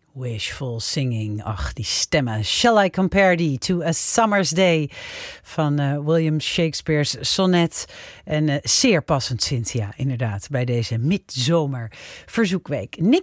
Wishful singing. Ach, die stemmen. Shall I compare thee to a summer's day van William Shakespeare's sonnet. En zeer passend, Cynthia, inderdaad, bij deze midzomer verzoekweek. Nick